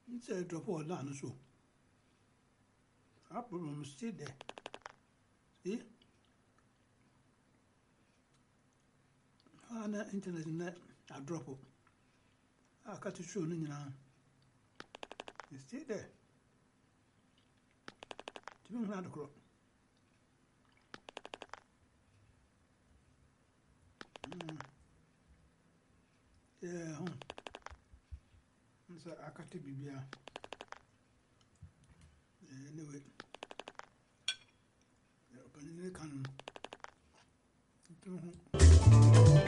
It's a drop or land so. Our problem is still there. See? On the internet, I drop it. I cut it soon in now. It's still there. To be not a crop. Yeah, so I cut it be anyway. Open the can.